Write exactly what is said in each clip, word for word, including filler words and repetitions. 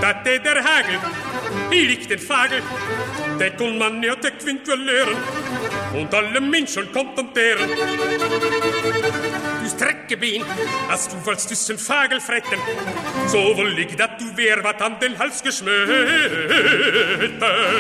da der Hagel, hier liegt den Fagel, der kann man ja der Quint verlieren, und alle Menschen kommt und deren. Du Streckgebeen, als du wollst düssen Fagel fretten, so will ich, dat du wär wat an den Hals geschmitten.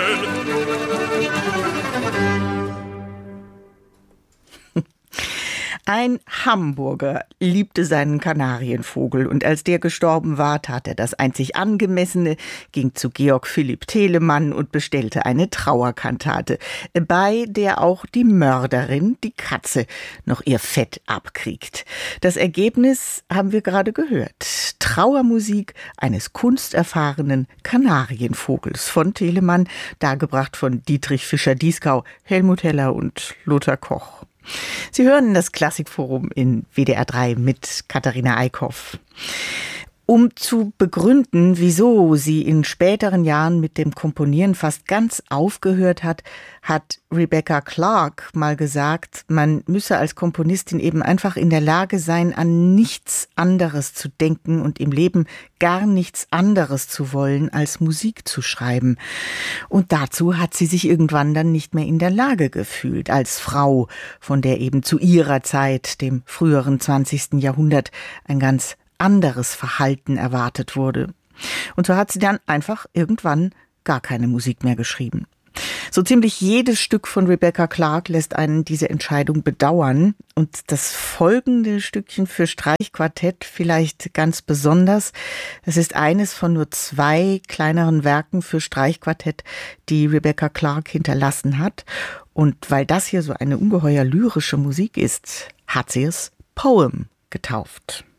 Ein Hamburger liebte seinen Kanarienvogel und als der gestorben war, tat er das einzig Angemessene, ging zu Georg Philipp Telemann und bestellte eine Trauerkantate, bei der auch die Mörderin, die Katze, noch ihr Fett abkriegt. Das Ergebnis haben wir gerade gehört. Trauermusik eines kunsterfahrenen Kanarienvogels von Telemann, dargebracht von Dietrich Fischer-Dieskau, Helmut Heller und Lothar Koch. Sie hören das Klassikforum in W D R drei mit Katharina Eickhoff. Um zu begründen, wieso sie in späteren Jahren mit dem Komponieren fast ganz aufgehört hat, hat Rebecca Clark mal gesagt, man müsse als Komponistin eben einfach in der Lage sein, an nichts anderes zu denken und im Leben gar nichts anderes zu wollen, als Musik zu schreiben. Und dazu hat sie sich irgendwann dann nicht mehr in der Lage gefühlt, als Frau, von der eben zu ihrer Zeit, dem früheren zwanzigsten Jahrhundert, ein ganz anderes Verhalten erwartet wurde. Und so hat sie dann einfach irgendwann gar keine Musik mehr geschrieben. So ziemlich jedes Stück von Rebecca Clark lässt einen diese Entscheidung bedauern. Und das folgende Stückchen für Streichquartett vielleicht ganz besonders. Es ist eines von nur zwei kleineren Werken für Streichquartett, die Rebecca Clark hinterlassen hat. Und weil das hier so eine ungeheuer lyrische Musik ist, hat sie es Poem getauft.